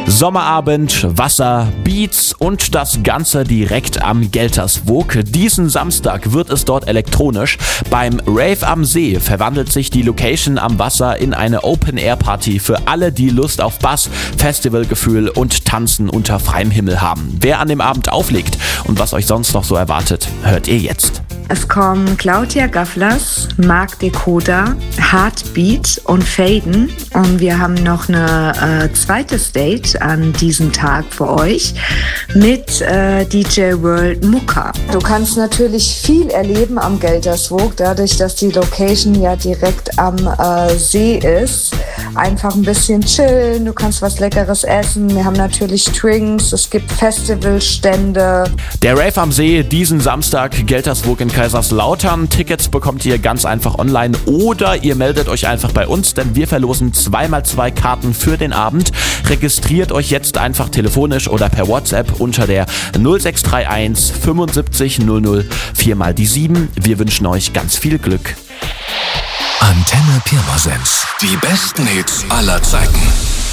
Sommerabend, Wasser, Beats und das Ganze direkt am Gelterswoog. Diesen Samstag wird es dort elektronisch. Beim Rave am See verwandelt sich die Location am Wasser in eine Open-Air-Party für alle, die Lust auf Bass, Festivalgefühl und Tanzen unter freiem Himmel haben. Wer an dem Abend auflegt und was euch sonst noch so erwartet, hört ihr jetzt. Es kommen Claudia Gavlas, Marc Decoder, Heartbeat und Faden. Und wir haben noch eine zweite Stage an diesem Tag für euch mit DJ World Mucka. Du kannst natürlich viel erleben am Gelterswoog, dadurch, dass die Location ja direkt am See ist. Einfach ein bisschen chillen, du kannst was Leckeres essen. Wir haben natürlich Drinks, es gibt Festivalstände. Der Rave am See diesen Samstag, Gelterswoog in Kaiserslautern. Tickets bekommt ihr ganz einfach online oder ihr meldet euch einfach bei uns, denn wir verlosen 2x2 Karten für den Abend. Registriert euch jetzt einfach telefonisch oder per WhatsApp unter der 0631 75 00 4x7. Wir wünschen euch ganz viel Glück. Antenne Pirmasens. Die besten Hits aller Zeiten.